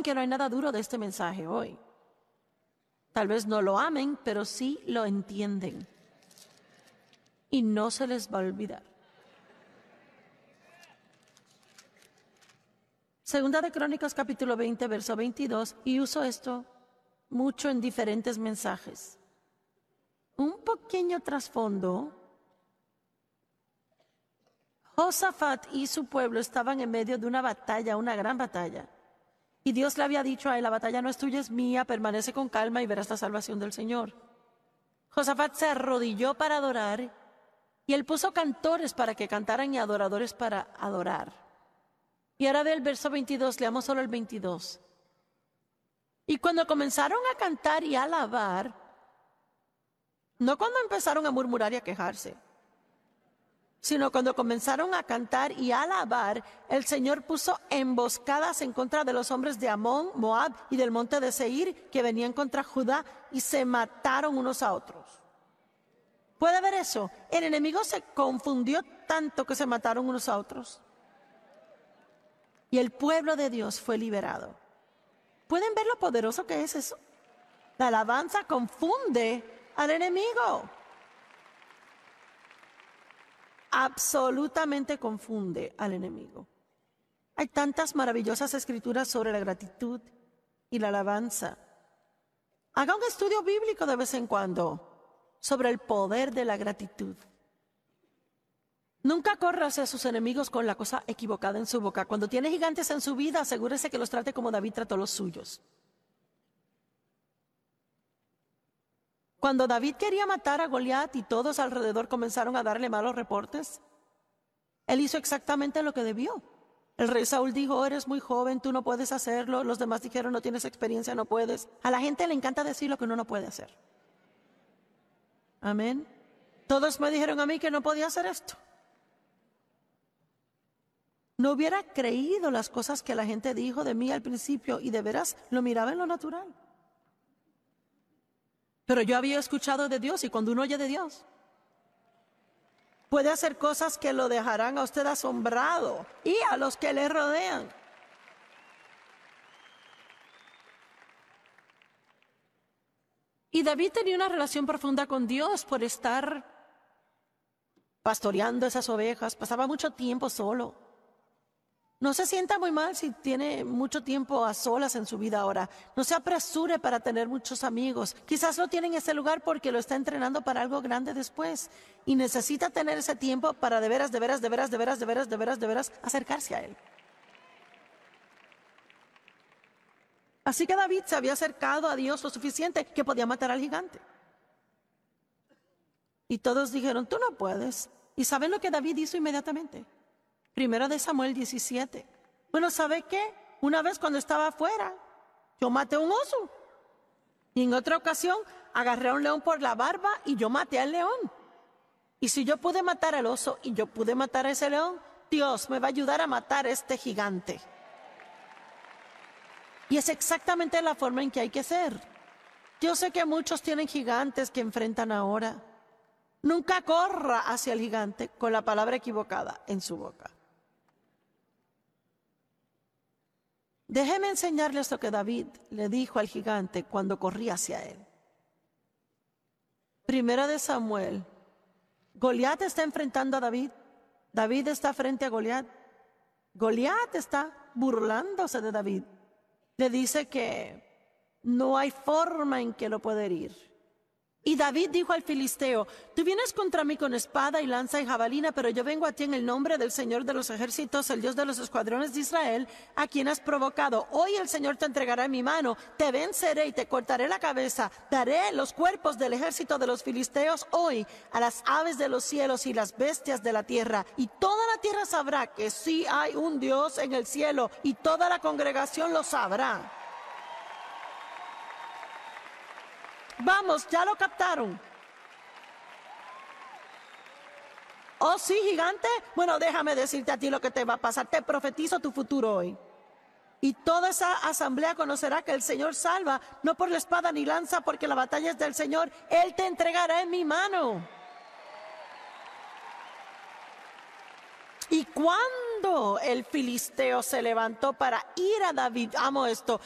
que no hay nada duro de este mensaje hoy. Tal vez no lo amen, pero sí lo entienden. Y no se les va a olvidar. Segunda de Crónicas, capítulo 20, verso 22, y uso esto mucho en diferentes mensajes. Un pequeño trasfondo. Josafat y su pueblo estaban en medio de una batalla, una gran batalla. Y Dios le había dicho a él: la batalla no es tuya, es mía, permanece con calma y verás la salvación del Señor. Josafat se arrodilló para adorar y él puso cantores para que cantaran y adoradores para adorar. Y ahora ve el verso 22, leamos solo el 22. Y cuando comenzaron a cantar y a alabar, no cuando empezaron a murmurar y a quejarse, sino cuando comenzaron a cantar y a alabar, el Señor puso emboscadas en contra de los hombres de Amón, Moab y del monte de Seir, que venían contra Judá, y se mataron unos a otros. ¿Puede ver eso? El enemigo se confundió tanto que se mataron unos a otros. Y el pueblo de Dios fue liberado. ¿Pueden ver lo poderoso que es eso? La alabanza confunde al enemigo. Absolutamente confunde al enemigo. Hay tantas maravillosas escrituras sobre la gratitud y la alabanza. Haga un estudio bíblico de vez en cuando sobre el poder de la gratitud. Nunca corra hacia sus enemigos con la cosa equivocada en su boca. Cuando tiene gigantes en su vida, asegúrese que los trate como David trató a los suyos. Cuando David quería matar a Goliat y todos alrededor comenzaron a darle malos reportes, él hizo exactamente lo que debió. El rey Saúl dijo: "Oh, eres muy joven, tú no puedes hacerlo". Los demás dijeron: "No tienes experiencia, no puedes". A la gente le encanta decir lo que uno no puede hacer. Amén. Todos me dijeron a mí que no podía hacer esto. No hubiera creído las cosas que la gente dijo de mí al principio y de veras lo miraba en lo natural. Pero yo había escuchado de Dios, y cuando uno oye de Dios, puede hacer cosas que lo dejarán a usted asombrado y a los que le rodean. Y David tenía una relación profunda con Dios por estar pastoreando esas ovejas. Pasaba mucho tiempo solo. No se sienta muy mal si tiene mucho tiempo a solas en su vida ahora. No se apresure para tener muchos amigos. Quizás lo tiene en ese lugar porque lo está entrenando para algo grande después. Y necesita tener ese tiempo para de veras acercarse a Él. Así que David se había acercado a Dios lo suficiente que podía matar al gigante. Y todos dijeron: "Tú no puedes". ¿Y saben lo que David hizo inmediatamente? Primero de Samuel 17. Bueno, ¿sabe qué? Una vez cuando estaba afuera, yo maté a un oso. Y en otra ocasión, agarré a un león por la barba y yo maté al león. Y si yo pude matar al oso y yo pude matar a ese león, Dios me va a ayudar a matar a este gigante. Y es exactamente la forma en que hay que ser. Yo sé que muchos tienen gigantes que enfrentan ahora. Nunca corra hacia el gigante con la palabra equivocada en su boca. Déjeme enseñarles lo que David le dijo al gigante cuando corría hacia él. Primera de Samuel. Goliat está enfrentando a David. David está frente a Goliat. Goliat está burlándose de David. Le dice que no hay forma en que lo pueda herir. Y David dijo al filisteo: "Tú vienes contra mí con espada y lanza y jabalina, pero yo vengo a ti en el nombre del Señor de los ejércitos, el Dios de los escuadrones de Israel, a quien has provocado. Hoy el Señor te entregará en mi mano, te venceré y te cortaré la cabeza. Daré los cuerpos del ejército de los filisteos hoy a las aves de los cielos y las bestias de la tierra. Y toda la tierra sabrá que sí hay un Dios en el cielo, y toda la congregación lo sabrá". Vamos, ya lo captaron. ¿Oh, sí, gigante? Bueno, déjame decirte a ti lo que te va a pasar. Te profetizo tu futuro hoy. Y toda esa asamblea conocerá que el Señor salva, no por la espada ni lanza, porque la batalla es del Señor. Él te entregará en mi mano. Y cuando el filisteo se levantó para ir a David, amo esto,